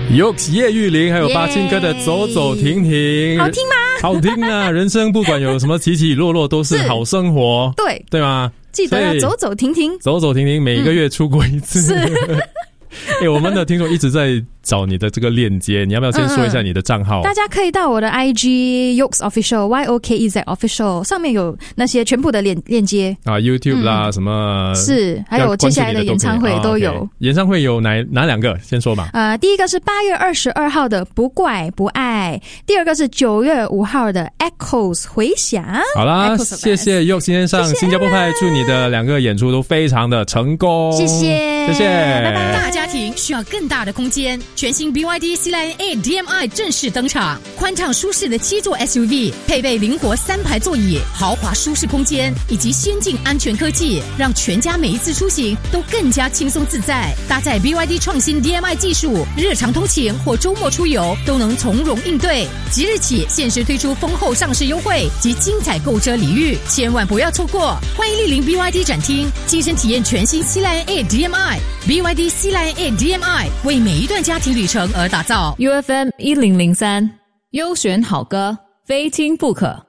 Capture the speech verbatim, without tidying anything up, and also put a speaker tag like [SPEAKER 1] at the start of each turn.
[SPEAKER 1] Yoks 叶玉玲还有八庆哥的走走停停，
[SPEAKER 2] 好听吗？
[SPEAKER 1] 好听啊！人生不管有什么起起落落，都是好生活，
[SPEAKER 2] 对
[SPEAKER 1] 对吗？
[SPEAKER 2] 记得要走走停停，
[SPEAKER 1] 走走停停，每一个月出过一次。
[SPEAKER 2] 是。
[SPEAKER 1] 欸，我们的听众一直在找你的这个链接，你要不要先说一下你的账号？
[SPEAKER 2] 嗯嗯大家可以到我的 I G Yoks Official Y O K E Z Official 上面有那些全部的链链接
[SPEAKER 1] 啊 ，YouTube 啦，
[SPEAKER 2] 嗯、
[SPEAKER 1] 什么
[SPEAKER 2] 是，还有接下来的演唱会都有。
[SPEAKER 1] 哦 okay， 演唱会有哪哪两个？先说吧。
[SPEAKER 2] 呃，第一个是八月二十二号的不怪不爱，第二个是九月五号的 Echoes 回响。
[SPEAKER 1] 好啦，谢谢 Yoks 今天上新加坡派，祝你的两个演出都非常的成功。
[SPEAKER 2] 谢谢，
[SPEAKER 1] 谢谢，
[SPEAKER 2] 拜拜。
[SPEAKER 3] 大家庭需要更大的空间，全新 B Y D C Lion eight D M I 正式登场，宽敞舒适的七座 S U V， 配备灵活三排座椅，豪华舒适空间以及先进安全科技，让全家每一次出行都更加轻松自在。搭载 B Y D 创新 D M I 技术，日常通勤或周末出游都能从容应对。即日起限时推出丰厚上市优惠及精彩购车礼遇，千万不要错过！欢迎莅临 B Y D 展厅，亲身体验全新 C Lion eight D M I。B Y D C Lion eight D M I 为每一段家庭旅程而打造。
[SPEAKER 4] U F M 一零零三优选好歌，非听不可。